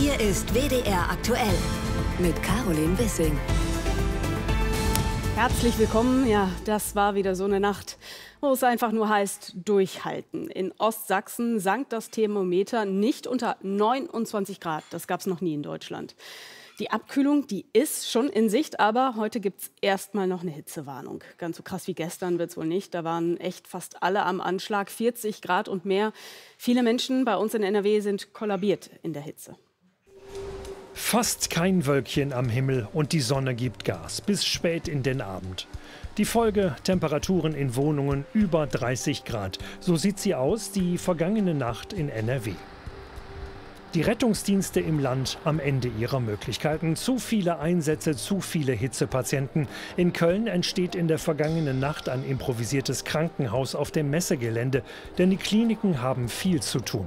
Hier ist WDR aktuell mit Caroline Wissing. Herzlich willkommen. Ja, das war wieder so eine Nacht, wo es einfach nur heißt, durchhalten. In Ostsachsen sank das Thermometer nicht unter 29 Grad. Das gab es noch nie in Deutschland. Die Abkühlung, die ist schon in Sicht, aber heute gibt es erstmal noch eine Hitzewarnung. Ganz so krass wie gestern wird es wohl nicht. Da waren echt fast alle am Anschlag, 40 Grad und mehr. Viele Menschen bei uns in NRW sind kollabiert in der Hitze. Fast kein Wölkchen am Himmel und die Sonne gibt Gas bis spät in den Abend. Die Folge: Temperaturen in Wohnungen über 30 Grad. So sieht sie aus die vergangene Nacht in NRW. Die Rettungsdienste im Land am Ende ihrer Möglichkeiten. Zu viele Einsätze, zu viele Hitzepatienten. In Köln entsteht in der vergangenen Nacht ein improvisiertes Krankenhaus auf dem Messegelände, denn die Kliniken haben viel zu tun.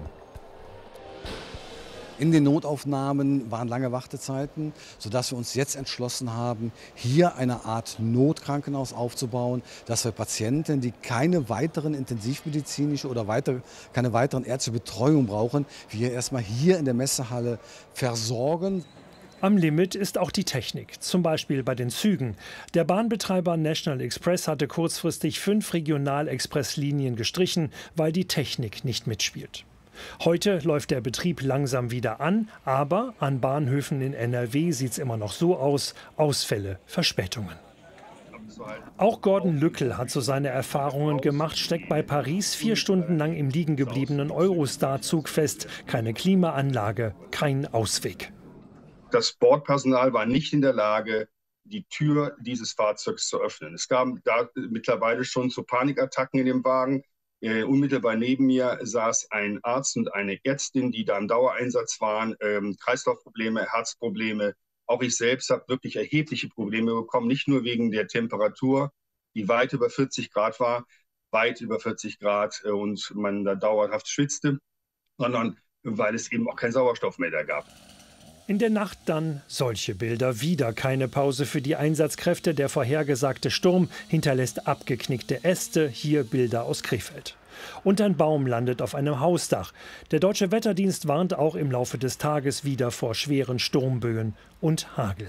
In den Notaufnahmen waren lange Wartezeiten, sodass wir uns jetzt entschlossen haben, hier eine Art Notkrankenhaus aufzubauen, dass wir Patienten, die keine weiteren intensivmedizinische oder keine weiteren ärztliche Betreuung brauchen, wir erstmal hier in der Messehalle versorgen. Am Limit ist auch die Technik, zum Beispiel bei den Zügen. Der Bahnbetreiber National Express hatte kurzfristig 5 Regional-Express-Linien gestrichen, weil die Technik nicht mitspielt. Heute läuft der Betrieb langsam wieder an, aber an Bahnhöfen in NRW sieht es immer noch so aus: Ausfälle, Verspätungen. Auch Gordon Lückel hat so seine Erfahrungen gemacht, steckt bei Paris 4 Stunden lang im liegen gebliebenen Eurostar-Zug fest. Keine Klimaanlage, kein Ausweg. Das Bordpersonal war nicht in der Lage, die Tür dieses Fahrzeugs zu öffnen. Es kam da mittlerweile schon zu Panikattacken in dem Wagen. Unmittelbar neben mir saß ein Arzt und eine Ärztin, die da im Dauereinsatz waren, Kreislaufprobleme, Herzprobleme. Auch ich selbst habe wirklich erhebliche Probleme bekommen, nicht nur wegen der Temperatur, die weit über 40 Grad war, weit über 40 Grad und man da dauerhaft schwitzte, sondern weil es eben auch keinen Sauerstoff mehr da gab. In der Nacht dann solche Bilder. Wieder keine Pause für die Einsatzkräfte. Der vorhergesagte Sturm hinterlässt abgeknickte Äste. Hier Bilder aus Krefeld. Und ein Baum landet auf einem Hausdach. Der Deutsche Wetterdienst warnt auch im Laufe des Tages wieder vor schweren Sturmböen und Hagel.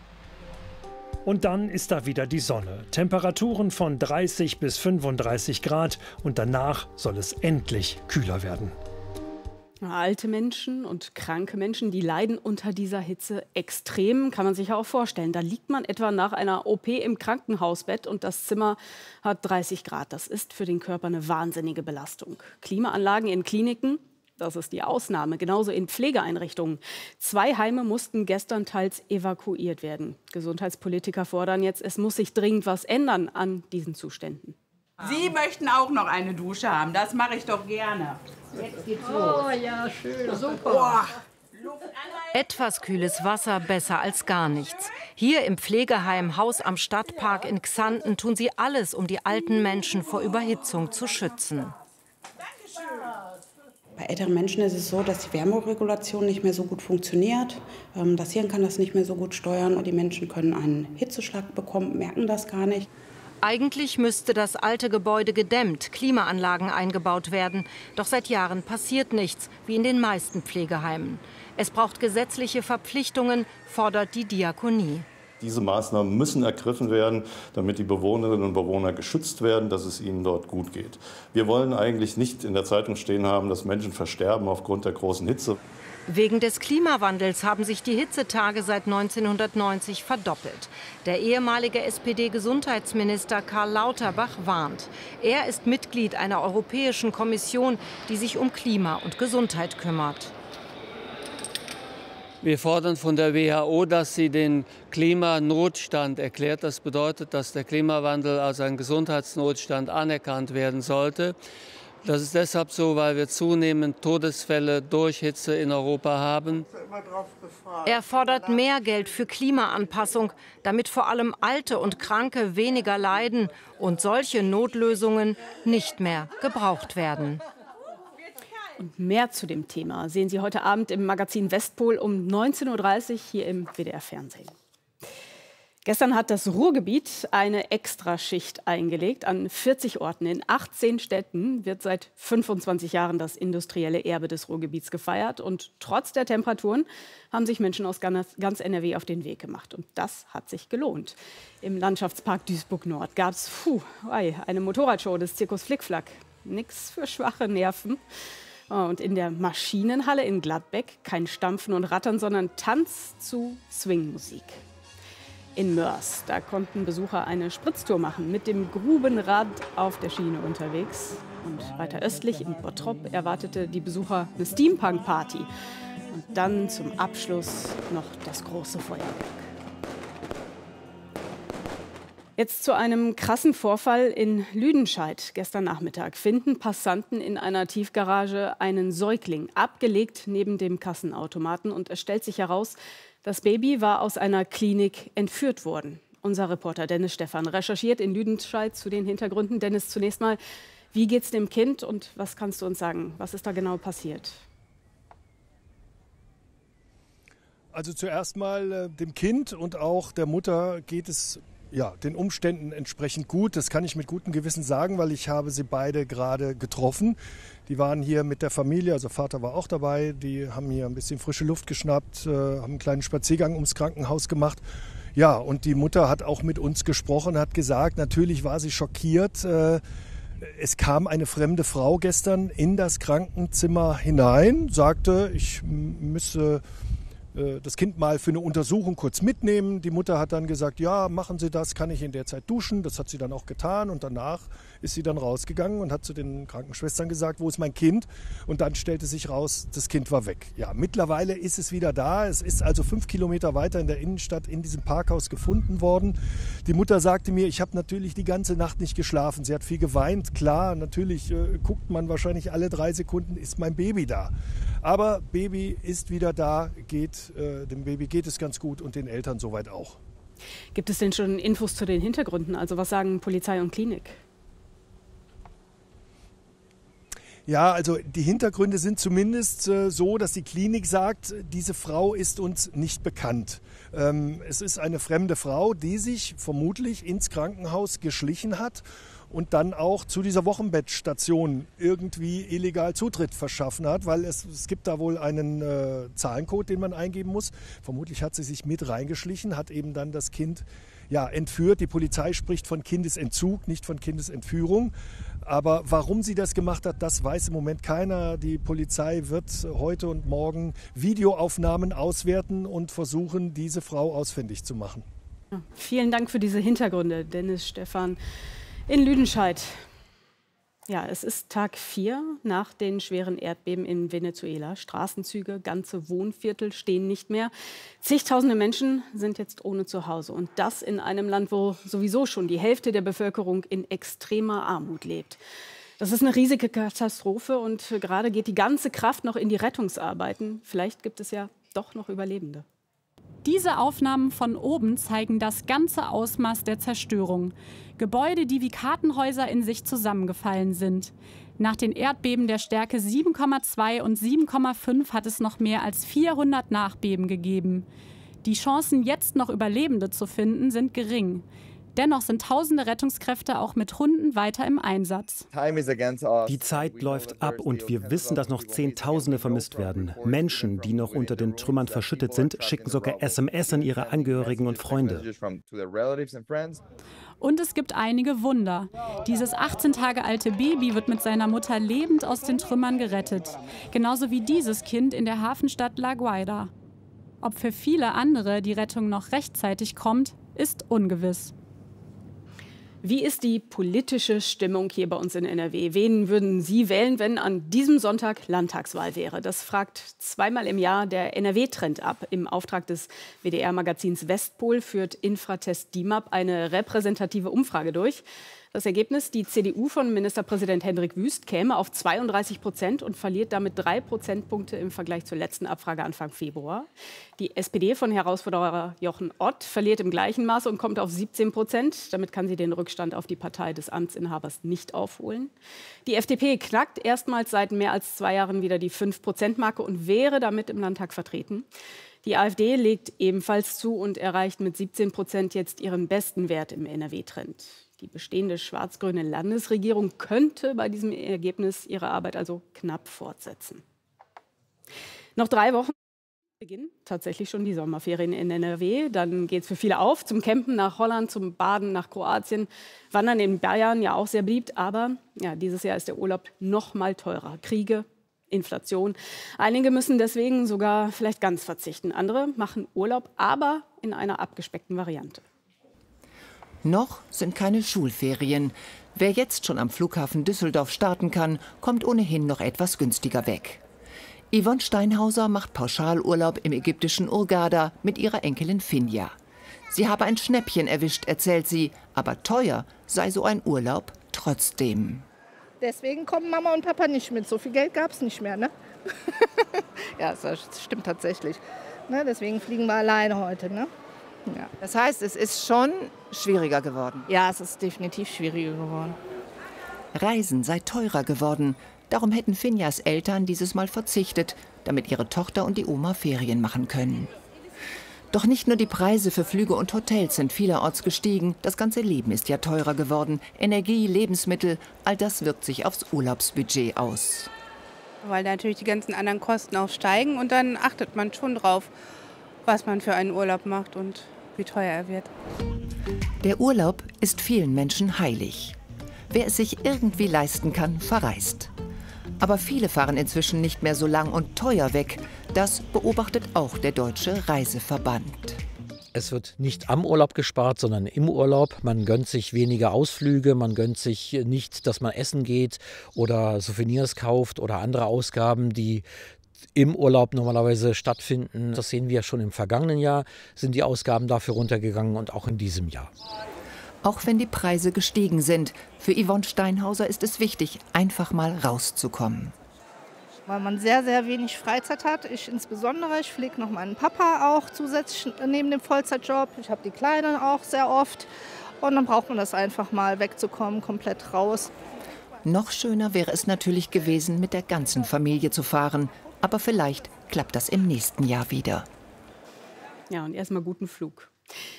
Und dann ist da wieder die Sonne. Temperaturen von 30 bis 35 Grad. Und danach soll es endlich kühler werden. Alte Menschen und kranke Menschen, die leiden unter dieser Hitze extrem, kann man sich ja auch vorstellen. Da liegt man etwa nach einer OP im Krankenhausbett und das Zimmer hat 30 Grad. Das ist für den Körper eine wahnsinnige Belastung. Klimaanlagen in Kliniken, das ist die Ausnahme, genauso in Pflegeeinrichtungen. 2 Heime mussten gestern teils evakuiert werden. Gesundheitspolitiker fordern jetzt, es muss sich dringend was ändern an diesen Zuständen. Sie möchten auch noch eine Dusche haben, das mache ich doch gerne. Jetzt geht's los. Oh ja, schön, super. Etwas kühles Wasser, besser als gar nichts. Hier im Pflegeheim Haus am Stadtpark in Xanten tun sie alles, um die alten Menschen vor Überhitzung zu schützen. Bei älteren Menschen ist es so, dass die Wärmeregulation nicht mehr so gut funktioniert. Das Hirn kann das nicht mehr so gut steuern und die Menschen können einen Hitzeschlag bekommen, merken das gar nicht. Eigentlich müsste das alte Gebäude gedämmt, Klimaanlagen eingebaut werden. Doch seit Jahren passiert nichts, wie in den meisten Pflegeheimen. Es braucht gesetzliche Verpflichtungen, fordert die Diakonie. Diese Maßnahmen müssen ergriffen werden, damit die Bewohnerinnen und Bewohner geschützt werden, dass es ihnen dort gut geht. Wir wollen eigentlich nicht in der Zeitung stehen haben, dass Menschen versterben aufgrund der großen Hitze. Wegen des Klimawandels haben sich die Hitzetage seit 1990 verdoppelt. Der ehemalige SPD-Gesundheitsminister Karl Lauterbach warnt. Er ist Mitglied einer europäischen Kommission, die sich um Klima und Gesundheit kümmert. Wir fordern von der WHO, dass sie den Klimanotstand erklärt. Das bedeutet, dass der Klimawandel als ein Gesundheitsnotstand anerkannt werden sollte. Das ist deshalb so, weil wir zunehmend Todesfälle durch Hitze in Europa haben. Er fordert mehr Geld für Klimaanpassung, damit vor allem Alte und Kranke weniger leiden und solche Notlösungen nicht mehr gebraucht werden. Und mehr zu dem Thema sehen Sie heute Abend im Magazin Westpol um 19:30 Uhr hier im WDR Fernsehen. Gestern hat das Ruhrgebiet eine Extraschicht eingelegt. An 40 Orten in 18 Städten wird seit 25 Jahren das industrielle Erbe des Ruhrgebiets gefeiert. Und trotz der Temperaturen haben sich Menschen aus ganz NRW auf den Weg gemacht. Und das hat sich gelohnt. Im Landschaftspark Duisburg-Nord gab es eine Motorradshow des Zirkus Flickflack. Nix für schwache Nerven. Und in der Maschinenhalle in Gladbeck kein Stampfen und Rattern, sondern Tanz zu Swingmusik. In Mörs, da konnten Besucher eine Spritztour machen, mit dem Grubenrad auf der Schiene unterwegs. Und weiter östlich in Bottrop erwartete die Besucher eine Steampunk-Party. Und dann zum Abschluss noch das große Feuerwerk. Jetzt zu einem krassen Vorfall in Lüdenscheid. Gestern Nachmittag finden Passanten in einer Tiefgarage einen Säugling, abgelegt neben dem Kassenautomaten. Und es stellt sich heraus, das Baby war aus einer Klinik entführt worden. Unser Reporter Dennis Stephan recherchiert in Lüdenscheid zu den Hintergründen. Dennis, zunächst mal, wie geht's dem Kind und was kannst du uns sagen? Was ist da genau passiert? Also zuerst mal dem Kind und auch der Mutter geht es den Umständen entsprechend gut. Das kann ich mit gutem Gewissen sagen, weil ich habe sie beide gerade getroffen. Die waren hier mit der Familie, also Vater war auch dabei. Die haben hier ein bisschen frische Luft geschnappt, haben einen kleinen Spaziergang ums Krankenhaus gemacht. Ja, und die Mutter hat auch mit uns gesprochen, hat gesagt, natürlich war sie schockiert. Es kam eine fremde Frau gestern in das Krankenzimmer hinein, sagte, ich müsse das Kind mal für eine Untersuchung kurz mitnehmen. Die Mutter hat dann gesagt, ja, machen Sie das, kann ich in der Zeit duschen. Das hat sie dann auch getan und danach ist sie dann rausgegangen und hat zu den Krankenschwestern gesagt, wo ist mein Kind? Und dann stellte sich raus, das Kind war weg. Ja, mittlerweile ist es wieder da. Es ist also 5 Kilometer weiter in der Innenstadt in diesem Parkhaus gefunden worden. Die Mutter sagte mir, ich habe natürlich die ganze Nacht nicht geschlafen. Sie hat viel geweint. Klar, natürlich guckt man wahrscheinlich alle 3 Sekunden, ist mein Baby da. Aber Baby ist wieder da, dem Baby geht es ganz gut und den Eltern soweit auch. Gibt es denn schon Infos zu den Hintergründen? Also was sagen Polizei und Klinik? Ja, also die Hintergründe sind zumindest so, dass die Klinik sagt, diese Frau ist uns nicht bekannt. Es ist eine fremde Frau, die sich vermutlich ins Krankenhaus geschlichen hat und dann auch zu dieser Wochenbettstation irgendwie illegal Zutritt verschaffen hat, weil es gibt da wohl einen Zahlencode, den man eingeben muss. Vermutlich hat sie sich mit reingeschlichen, hat eben dann das Kind entführt. Die Polizei spricht von Kindesentzug, nicht von Kindesentführung. Aber warum sie das gemacht hat, das weiß im Moment keiner. Die Polizei wird heute und morgen Videoaufnahmen auswerten und versuchen, diese Frau ausfindig zu machen. Vielen Dank für diese Hintergründe, Dennis Stephan in Lüdenscheid. Ja, es ist Tag 4 nach den schweren Erdbeben in Venezuela. Straßenzüge, ganze Wohnviertel stehen nicht mehr. Zigtausende Menschen sind jetzt ohne Zuhause. Und das in einem Land, wo sowieso schon die Hälfte der Bevölkerung in extremer Armut lebt. Das ist eine riesige Katastrophe und gerade geht die ganze Kraft noch in die Rettungsarbeiten. Vielleicht gibt es ja doch noch Überlebende. Diese Aufnahmen von oben zeigen das ganze Ausmaß der Zerstörung. Gebäude, die wie Kartenhäuser in sich zusammengefallen sind. Nach den Erdbeben der Stärke 7,2 und 7,5 hat es noch mehr als 400 Nachbeben gegeben. Die Chancen, jetzt noch Überlebende zu finden, sind gering. Dennoch sind tausende Rettungskräfte auch mit Hunden weiter im Einsatz. Die Zeit läuft ab und wir wissen, dass noch Zehntausende vermisst werden. Menschen, die noch unter den Trümmern verschüttet sind, schicken sogar SMS an ihre Angehörigen und Freunde. Und es gibt einige Wunder. Dieses 18 Tage alte Baby wird mit seiner Mutter lebend aus den Trümmern gerettet. Genauso wie dieses Kind in der Hafenstadt La Guaira. Ob für viele andere die Rettung noch rechtzeitig kommt, ist ungewiss. Wie ist die politische Stimmung hier bei uns in NRW? Wen würden Sie wählen, wenn an diesem Sonntag Landtagswahl wäre? Das fragt zweimal im Jahr der NRW-Trend ab. Im Auftrag des WDR-Magazins Westpol führt Infratest DIMAP eine repräsentative Umfrage durch. Das Ergebnis, die CDU von Ministerpräsident Hendrik Wüst käme auf 32% und verliert damit 3 Prozentpunkte im Vergleich zur letzten Abfrage Anfang Februar. Die SPD von Herausforderer Jochen Ott verliert im gleichen Maße und kommt auf 17%. Damit kann sie den Rückstand auf die Partei des Amtsinhabers nicht aufholen. Die FDP knackt erstmals seit mehr als 2 Jahren wieder die 5%-Marke und wäre damit im Landtag vertreten. Die AfD legt ebenfalls zu und erreicht mit 17% jetzt ihren besten Wert im NRW-Trend. Die bestehende schwarz-grüne Landesregierung könnte bei diesem Ergebnis ihre Arbeit also knapp fortsetzen. Noch 3 Wochen beginnen tatsächlich schon die Sommerferien in NRW. Dann geht es für viele auf, zum Campen nach Holland, zum Baden nach Kroatien. Wandern in Bayern ja auch sehr beliebt, aber ja, dieses Jahr ist der Urlaub noch mal teurer. Kriege, Inflation. Einige müssen deswegen sogar vielleicht ganz verzichten. Andere machen Urlaub, aber in einer abgespeckten Variante. Noch sind keine Schulferien. Wer jetzt schon am Flughafen Düsseldorf starten kann, kommt ohnehin noch etwas günstiger weg. Yvonne Steinhauser macht Pauschalurlaub im ägyptischen Hurghada mit ihrer Enkelin Finja. Sie habe ein Schnäppchen erwischt, erzählt sie, aber teuer sei so ein Urlaub trotzdem. Deswegen kommen Mama und Papa nicht mit. So viel Geld gab es nicht mehr, ne? Ja, das stimmt tatsächlich. Ne? Deswegen fliegen wir alleine heute, ne? Ja. Das heißt, es ist schon schwieriger geworden? Ja, es ist definitiv schwieriger geworden. Reisen sei teurer geworden. Darum hätten Finjas Eltern dieses Mal verzichtet, damit ihre Tochter und die Oma Ferien machen können. Doch nicht nur die Preise für Flüge und Hotels sind vielerorts gestiegen. Das ganze Leben ist ja teurer geworden. Energie, Lebensmittel, all das wirkt sich aufs Urlaubsbudget aus. Weil natürlich die ganzen anderen Kosten auch steigen und dann achtet man schon drauf, was man für einen Urlaub macht und wie teuer er wird. Der Urlaub ist vielen Menschen heilig. Wer es sich irgendwie leisten kann, verreist. Aber viele fahren inzwischen nicht mehr so lang und teuer weg. Das beobachtet auch der Deutsche Reiseverband. Es wird nicht am Urlaub gespart, sondern im Urlaub. Man gönnt sich weniger Ausflüge, man gönnt sich nicht, dass man essen geht oder Souvenirs kauft oder andere Ausgaben, die im Urlaub normalerweise stattfinden. Das sehen wir schon im vergangenen Jahr, sind die Ausgaben dafür runtergegangen und auch in diesem Jahr. Auch wenn die Preise gestiegen sind, für Yvonne Steinhauser ist es wichtig, einfach mal rauszukommen. Weil man sehr, sehr wenig Freizeit hat. Ich insbesondere, ich pflege noch meinen Papa auch zusätzlich neben dem Vollzeitjob. Ich habe die Kleinen auch sehr oft. Und dann braucht man das einfach mal wegzukommen, komplett raus. Noch schöner wäre es natürlich gewesen, mit der ganzen Familie zu fahren. Aber vielleicht klappt das im nächsten Jahr wieder. Ja, und erstmal guten Flug.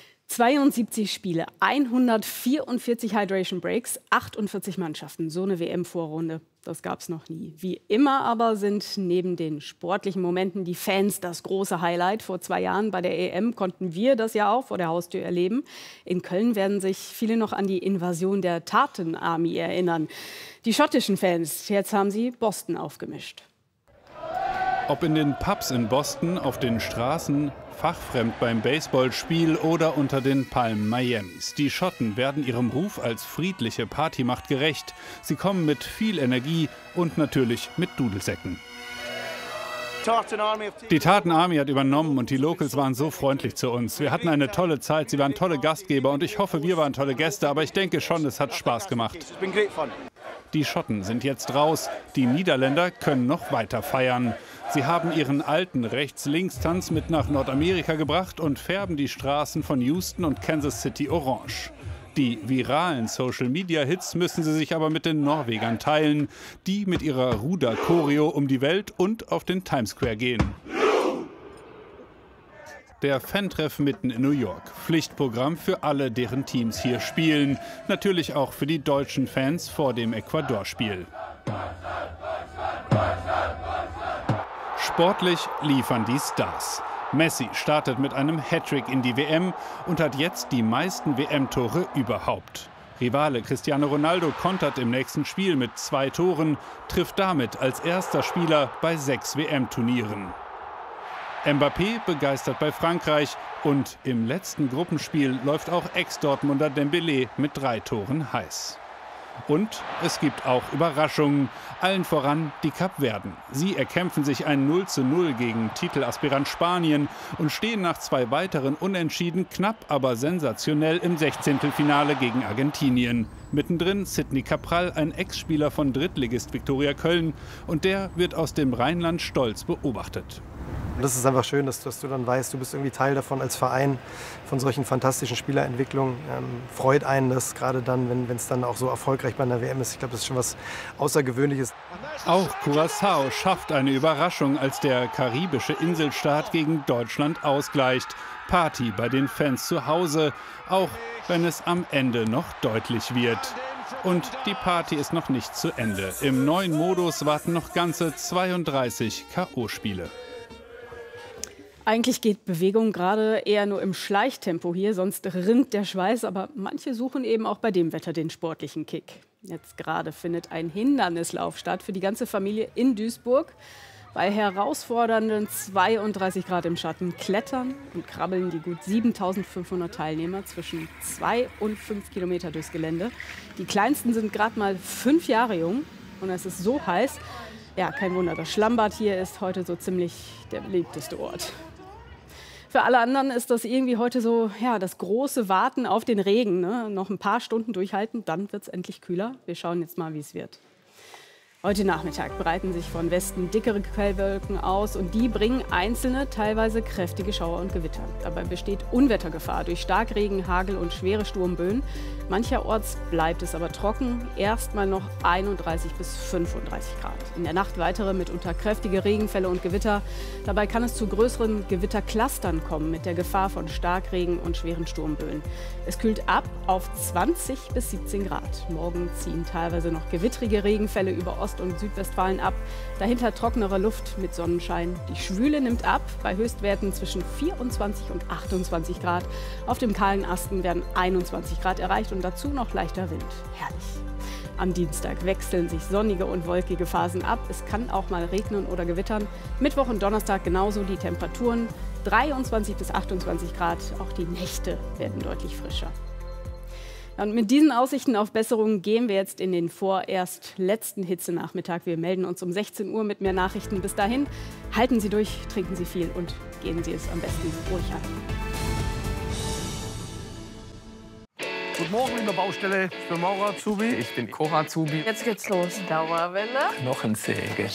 72 Spiele, 144 Hydration Breaks, 48 Mannschaften. So eine WM-Vorrunde, das gab es noch nie. Wie immer aber sind neben den sportlichen Momenten die Fans das große Highlight. Vor 2 Jahren bei der EM konnten wir das ja auch vor der Haustür erleben. In Köln werden sich viele noch an die Invasion der Tartan Army erinnern. Die schottischen Fans, jetzt haben sie Boston aufgemischt. Ob in den Pubs in Boston, auf den Straßen, fachfremd beim Baseballspiel oder unter den Palmen Miamis. Die Schotten werden ihrem Ruf als friedliche Partymacht gerecht. Sie kommen mit viel Energie und natürlich mit Dudelsäcken. Die Tartan Army hat übernommen und die Locals waren so freundlich zu uns. Wir hatten eine tolle Zeit, sie waren tolle Gastgeber und ich hoffe, wir waren tolle Gäste, aber ich denke schon, es hat Spaß gemacht. Die Schotten sind jetzt raus, die Niederländer können noch weiter feiern. Sie haben ihren alten Rechts-Links-Tanz mit nach Nordamerika gebracht und färben die Straßen von Houston und Kansas City orange. Die viralen Social-Media-Hits müssen sie sich aber mit den Norwegern teilen, die mit ihrer Ruder-Choreo um die Welt und auf den Times Square gehen. Der Fan-Treff mitten in New York. Pflichtprogramm für alle, deren Teams hier spielen. Natürlich auch für die deutschen Fans vor dem Ecuador-Spiel. Sportlich liefern die Stars. Messi startet mit einem Hattrick in die WM und hat jetzt die meisten WM-Tore überhaupt. Rivale Cristiano Ronaldo kontert im nächsten Spiel mit 2 Toren, trifft damit als erster Spieler bei 6 WM-Turnieren. Mbappé begeistert bei Frankreich und im letzten Gruppenspiel läuft auch Ex-Dortmunder Dembélé mit 3 Toren heiß. Und es gibt auch Überraschungen, allen voran die Kapverden. Sie erkämpfen sich ein 0:0 gegen Titelaspirant Spanien und stehen nach 2 weiteren Unentschieden knapp, aber sensationell im 16. gegen Argentinien. Mittendrin Sidney Cabral, ein Ex-Spieler von Drittligist Viktoria Köln, und der wird aus dem Rheinland stolz beobachtet. Und das ist einfach schön, dass du dann weißt, du bist irgendwie Teil davon als Verein, von solchen fantastischen Spielerentwicklungen. Freut einen das, gerade dann, wenn es dann auch so erfolgreich bei einer WM ist. Ich glaube, das ist schon was Außergewöhnliches. Auch Curaçao schafft eine Überraschung, als der karibische Inselstaat gegen Deutschland ausgleicht. Party bei den Fans zu Hause, auch wenn es am Ende noch deutlich wird. Und die Party ist noch nicht zu Ende. Im neuen Modus warten noch ganze 32 K.O.-Spiele. Eigentlich geht Bewegung gerade eher nur im Schleichtempo hier, sonst rinnt der Schweiß. Aber manche suchen eben auch bei dem Wetter den sportlichen Kick. Jetzt gerade findet ein Hindernislauf statt für die ganze Familie in Duisburg. Bei herausfordernden 32 Grad im Schatten klettern und krabbeln die gut 7.500 Teilnehmer zwischen 2 und 5 Kilometer durchs Gelände. Die kleinsten sind gerade mal 5 Jahre jung und es ist so heiß. Ja, kein Wunder, das Schlammbad hier ist heute so ziemlich der beliebteste Ort. Für alle anderen ist das irgendwie heute so, ja, das große Warten auf den Regen. Ne? Noch ein paar Stunden durchhalten, dann wird es endlich kühler. Wir schauen jetzt mal, wie es wird. Heute Nachmittag breiten sich von Westen dickere Quellwolken aus und die bringen einzelne, teilweise kräftige Schauer und Gewitter. Dabei besteht Unwettergefahr durch Starkregen, Hagel und schwere Sturmböen. Mancherorts bleibt es aber trocken, erstmal noch 31 bis 35 Grad. In der Nacht weitere mitunter kräftige Regenfälle und Gewitter. Dabei kann es zu größeren Gewitterclustern kommen mit der Gefahr von Starkregen und schweren Sturmböen. Es kühlt ab auf 20 bis 17 Grad. Morgen ziehen teilweise noch gewittrige Regenfälle über Ost- und Südwestfalen ab. Dahinter trockenere Luft mit Sonnenschein. Die Schwüle nimmt ab bei Höchstwerten zwischen 24 und 28 Grad. Auf dem kahlen Asten werden 21 Grad erreicht und dazu noch leichter Wind. Herrlich. Am Dienstag wechseln sich sonnige und wolkige Phasen ab. Es kann auch mal regnen oder gewittern. Mittwoch und Donnerstag genauso die Temperaturen. 23 bis 28 Grad. Auch die Nächte werden deutlich frischer. Und mit diesen Aussichten auf Besserungen gehen wir jetzt in den vorerst letzten Hitzenachmittag. Wir melden uns um 16 Uhr mit mehr Nachrichten. Bis dahin, halten Sie durch, trinken Sie viel und gehen Sie es am besten ruhig an. Guten Morgen, liebe Baustelle. Ich bin Maurer Azubi. Ich bin Koch Azubi. Jetzt geht's los. Dauerwelle. Knochensäge.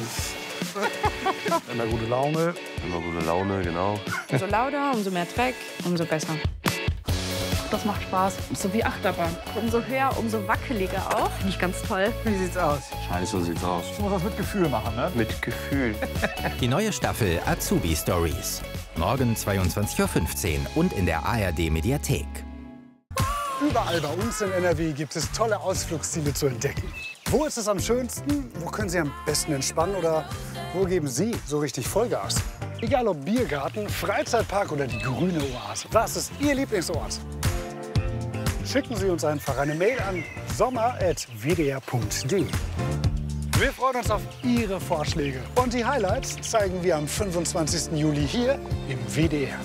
Immer gute Laune. Immer gute Laune, genau. Umso lauter, umso mehr Dreck, umso besser. Das macht Spaß. So wie Achterbahn. Umso höher, umso wackeliger auch. Finde ich ganz toll. Wie sieht's aus? Scheiße, so sieht's aus. Ich muss das mit Gefühl machen, ne? Mit Gefühl. Die neue Staffel Azubi Stories. Morgen 22:15 Uhr und in der ARD Mediathek. Überall bei uns in NRW gibt es tolle Ausflugsziele zu entdecken. Wo ist es am schönsten? Wo können Sie am besten entspannen? Oder wo geben Sie so richtig Vollgas? Egal ob Biergarten, Freizeitpark oder die grüne Oase. Was ist Ihr Lieblingsort? Schicken Sie uns einfach eine Mail an sommer@wdr.de. Wir freuen uns auf Ihre Vorschläge. Und die Highlights zeigen wir am 25. Juli hier im WDR.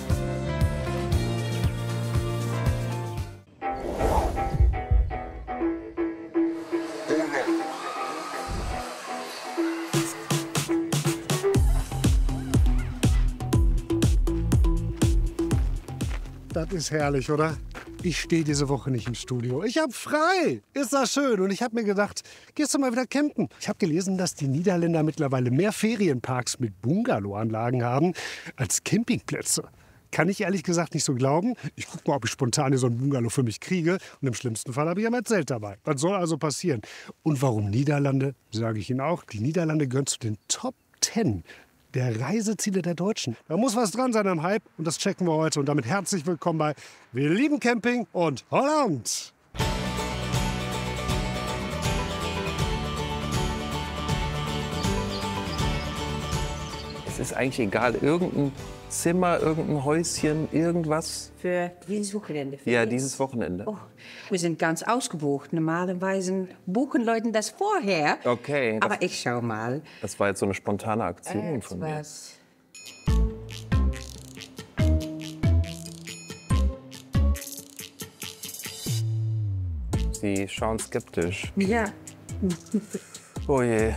Das ist herrlich, oder? Ich stehe diese Woche nicht im Studio. Ich habe frei. Ist das schön? Und ich habe mir gedacht, gehst du mal wieder campen? Ich habe gelesen, dass die Niederländer mittlerweile mehr Ferienparks mit Bungalow-Anlagen haben als Campingplätze. Kann ich ehrlich gesagt nicht so glauben. Ich gucke mal, ob ich spontan hier so ein Bungalow für mich kriege. Und im schlimmsten Fall habe ich ja mein Zelt dabei. Was soll also passieren? Und warum Niederlande? Sage ich Ihnen auch. Die Niederlande gehören zu den Top 10 der Reiseziele der Deutschen. Da muss was dran sein am Hype und das checken wir heute. Und damit herzlich willkommen bei Wir lieben Camping und Holland. Es ist eigentlich egal, irgendein Zimmer, irgendein Häuschen, irgendwas. Für dieses Wochenende? Ja, dieses Wochenende. Oh, wir sind ganz ausgebucht. Normalerweise buchen Leute das vorher. Okay. Aber ich schau mal. Das war jetzt so eine spontane Aktion von mir. Sie schauen skeptisch. Ja. Oh je.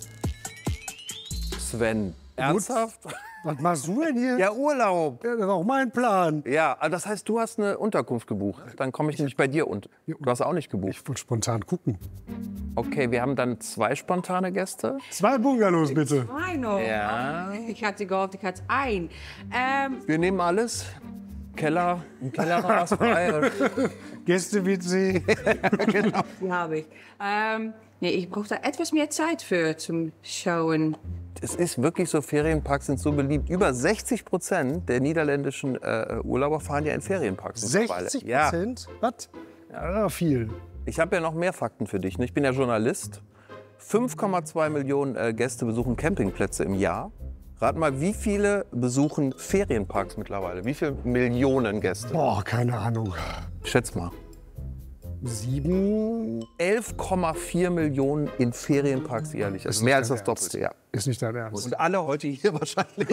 Sven, ernsthaft? Was machst du denn hier? Ja, Urlaub. Ja, das war auch mein Plan. Ja, das heißt, du hast eine Unterkunft gebucht. Dann komme ich nämlich bei dir und du hast auch nicht gebucht. Ich wollte spontan gucken. Okay, wir haben dann 2 spontane Gäste. 2 Bungalows, bitte. Zwei noch. Ja. Ich hatte gehofft, ich hatte ein. Wir nehmen alles. Keller, im Keller noch was frei. Gäste-WC. Genau. Die habe ich. Nee, ich brauche da etwas mehr Zeit für zum Schauen. Es ist wirklich so, Ferienparks sind so beliebt. Über 60% der niederländischen Urlauber fahren ja in Ferienparks. 60%? Ja. Was? Ja, viel. Ich habe ja noch mehr Fakten für dich. Ne? Ich bin ja Journalist. 5,2 Millionen Gäste besuchen Campingplätze im Jahr. Rat mal, wie viele besuchen Ferienparks mittlerweile? Wie viele Millionen Gäste? Boah, keine Ahnung. Schätz mal. 7? 11,4 Millionen in Ferienparks jährlich. Also mehr als das Doppelte, ja. Ist nicht dein Ernst. Und alle heute hier wahrscheinlich.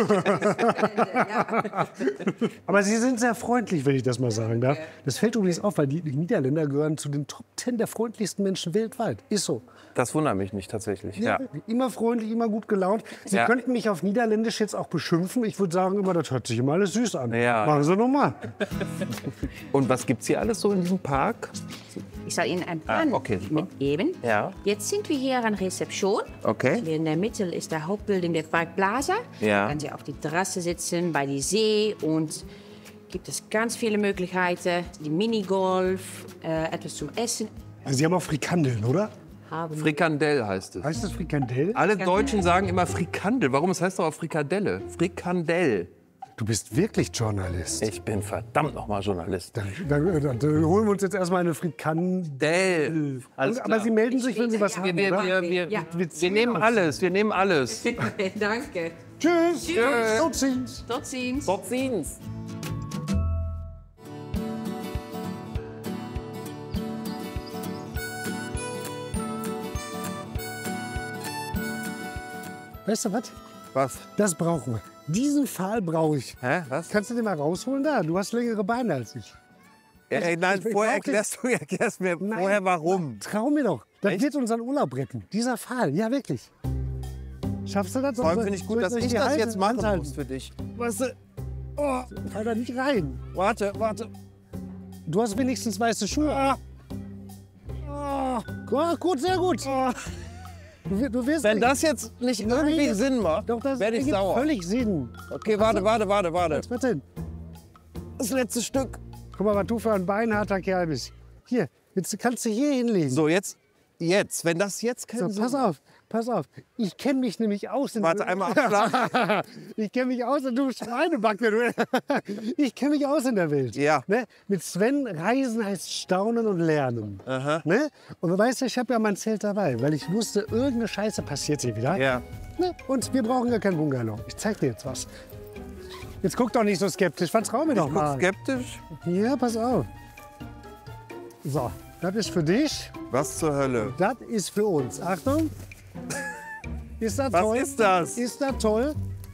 Aber Sie sind sehr freundlich, wenn ich das mal sagen darf. Das fällt übrigens auf, weil die Niederländer gehören zu den Top 10 der freundlichsten Menschen weltweit. Ist so. Das wundert mich nicht tatsächlich. Ja. Immer freundlich, immer gut gelaunt. Sie könnten mich auf Niederländisch jetzt auch beschimpfen. Ich würde sagen, immer, das hört sich immer alles süß an. Ja. Machen Sie noch mal. Und was gibt's hier alles so in diesem Park? Ich soll Ihnen ein Plan mitgeben. Ja. Jetzt sind wir hier an Rezeption. Okay. Hier in der Mitte ist der Hauptbuilding der Park Plaza. Ja. Dann Sie auf die Terrasse sitzen, bei die See und gibt es ganz viele Möglichkeiten. Die Minigolf, etwas zum Essen. Also Sie haben auch Frikandeln, oder? Frikandel heißt es. Heißt das Frikandel? Alle Deutschen sagen immer Frikandel. Warum? Es heißt doch auch Frikadelle. Frikandel. Du bist wirklich Journalist. Ich bin verdammt nochmal Journalist. Dann holen wir uns jetzt erstmal eine Frikandel. Aber Sie melden sich, wenn Sie was haben, oder? Wir nehmen alles. Wir nehmen alles. Danke. Tschüss. Tschüss. Tot ziens. Tot ziens. Tot ziens. Weißt du was? Was? Das brauchen wir. Diesen Pfahl brauche ich. Hä? Was? Kannst du den mal rausholen da? Du hast längere Beine als ich. Nein, vorher erklärst mir vorher warum. Trau mir doch. Das wird unseren Urlaub retten. Dieser Pfahl. Ja, wirklich. Schaffst du das? Vor allem finde ich gut, dass ich das jetzt machen muss für dich. Weißt du, oh, fall da nicht rein. Warte. Du hast wenigstens weiße Schuhe. Gut, sehr gut. Du wirst Wenn das jetzt nicht irgendwie Sinn macht, werde ich sauer. Völlig Sinn. Okay, warte. Was denn? Das letzte Stück. Guck mal, was du für ein beinharter Kerl bist. Hier, jetzt kannst du hier hinlegen. So, jetzt, wenn das jetzt keinen Sinn macht. Pass auf. Ich kenne mich nämlich aus. Warte, einmal abschlagen. Ich kenne mich aus, du Schweinebacke. Ich kenne mich aus in der Welt. Ja. Ne? Mit Sven, Reisen heißt Staunen und Lernen. Aha. Ne? Und weißt du, ich habe ja mein Zelt dabei, weil ich wusste, irgendeine Scheiße passiert hier wieder. Ja. Ne? Und wir brauchen ja kein Bungalow. Ich zeig dir jetzt was. Jetzt guck doch nicht so skeptisch. Vertrau mir doch mal. Skeptisch? Ja, pass auf. So, das ist für dich. Was zur Hölle? Das ist für uns. Achtung. Ist das Was toll? ist das? Ist das toll?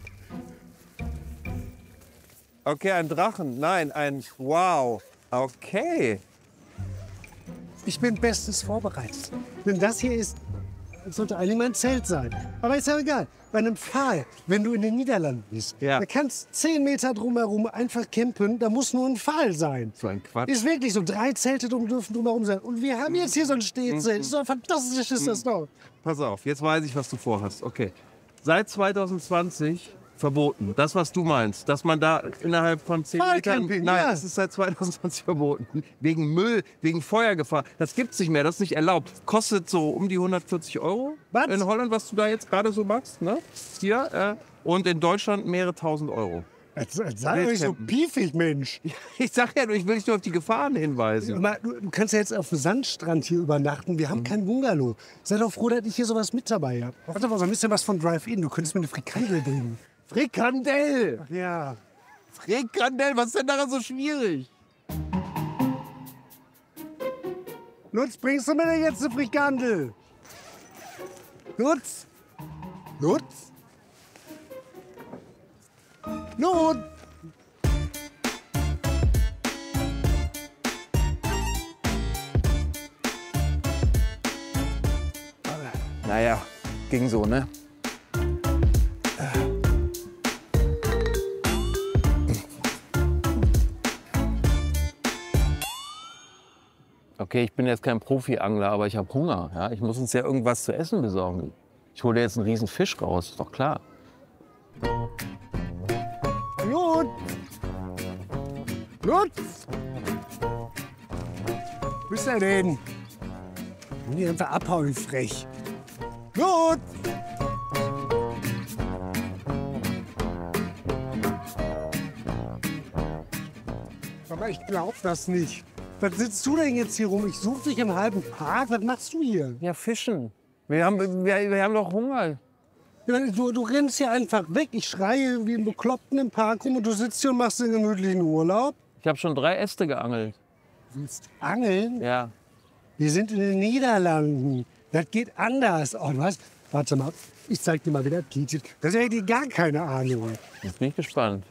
Okay, ein Drachen. Nein, ein Wow. Okay. Ich bin bestens vorbereitet. Denn das hier sollte eigentlich mein Zelt sein. Aber ist ja egal. Bei einem Pfahl, wenn du in den Niederlanden bist, da kannst 10 Meter drumherum einfach campen, da muss nur ein Pfahl sein. So ein Quatsch. Ist wirklich so, 3 Zelte dürfen drumherum sein. Und wir haben jetzt hier so ein Stehzelt. So fantastisch ist das doch. Pass auf, jetzt weiß ich, was du vorhast. Okay. Seit 2020 verboten. Das, was du meinst, dass man da innerhalb von 10 Metern... Nein, das ist seit 2020 verboten. Wegen Müll, wegen Feuergefahr. Das gibt's nicht mehr, das ist nicht erlaubt. Kostet so um die 140 € in Holland, was du da jetzt gerade so machst. Ne? Hier. Und in Deutschland mehrere tausend Euro. Sei euch so piefig, Mensch. Ich sag ja, ich will dich nur auf die Gefahren hinweisen. Du kannst ja jetzt auf dem Sandstrand hier übernachten. Wir haben kein Bungalow. Sei doch froh, dass ich hier sowas mit dabei habe. Warte mal, so ein bisschen was von Drive-In. Du könntest mir eine Frikandel bringen. Frikandel! Ach ja. Frikandel, was ist denn daran so schwierig? Lutz, bringst du mir denn jetzt eine Frikandel? Lutz? Lutz? Lutz? Naja, ging so, ne? Okay, ich bin jetzt kein Profi-Angler, aber ich habe Hunger. Ja? Ich muss uns ja irgendwas zu essen besorgen. Ich hole jetzt einen riesen Fisch raus, ist doch klar. Blut! Blut! Wo ist er denn? Ich will die einfach abhauen, frech. Blut! Aber ich glaub das nicht. Was sitzt du denn jetzt hier rum? Ich suche dich im halben Park. Was machst du hier? Ja, fischen. Wir haben doch Hunger. Ja, du rennst hier einfach weg. Ich schreie wie ein Bekloppten im Park rum und du sitzt hier und machst den gemütlichen Urlaub. Ich habe schon 3 Äste geangelt. Du willst angeln? Ja. Wir sind in den Niederlanden. Das geht anders. Oh, du hast, warte mal, ich zeig dir mal wieder Tietjen. Das hätte ich gar keine Ahnung. Jetzt bin ich gespannt.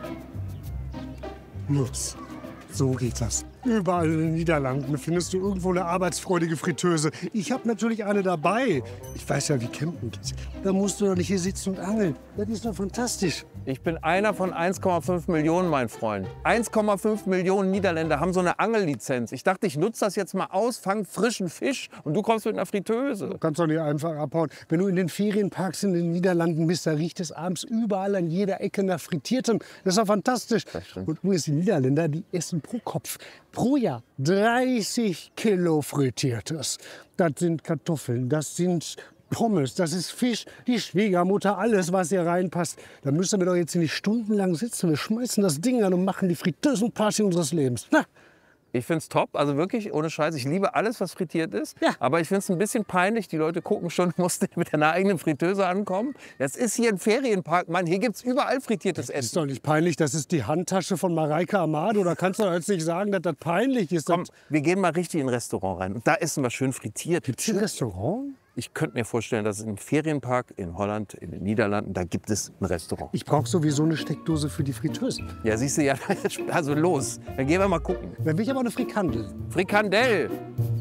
Los. So geht das. Überall in den Niederlanden findest du irgendwo eine arbeitsfreudige Fritteuse. Ich habe natürlich eine dabei. Ich weiß ja, wie Campen geht. Da musst du doch nicht hier sitzen und angeln. Das ist doch fantastisch. Ich bin einer von 1,5 Millionen, mein Freund. 1,5 Millionen Niederländer haben so eine Angellizenz. Ich dachte, ich nutze das jetzt mal aus, fang frischen Fisch und du kommst mit einer Fritteuse. Du kannst doch nicht einfach abhauen. Wenn du in den Ferienparks in den Niederlanden bist, da riecht es abends überall an jeder Ecke nach Frittiertem. Das ist doch fantastisch. Und übrigens, die Niederländer, die essen pro Kopf, pro Jahr 30 Kilo Frittiertes. Das sind Kartoffeln, das sind Pommes, das ist Fisch, die Schwiegermutter, alles, was hier reinpasst. Da müssen wir doch jetzt nicht stundenlang sitzen. Wir schmeißen das Ding an und machen die Fritteusenparty unseres Lebens. Na? Ich finde es top, also wirklich, ohne Scheiß. Ich liebe alles, was frittiert ist. Ja. Aber ich finde es ein bisschen peinlich. Die Leute gucken schon, mussten mit einer eigenen Fritteuse ankommen. Das ist hier ein Ferienpark. Mann, hier gibt es überall frittiertes Essen. Das ist doch nicht peinlich, das ist die Handtasche von Mareike Amado. Da kannst du doch jetzt nicht sagen, dass das peinlich ist. Komm, wir gehen mal richtig in ein Restaurant rein. Und da essen wir schön frittiert. Gibt es ein Restaurant? Ich könnte mir vorstellen, dass im Ferienpark in Holland, in den Niederlanden, da gibt es ein Restaurant. Ich brauche sowieso eine Steckdose für die Fritteuse. Ja, siehst du, ja, also los. Dann gehen wir mal gucken. Dann will ich aber eine Frikandel. Frikandel.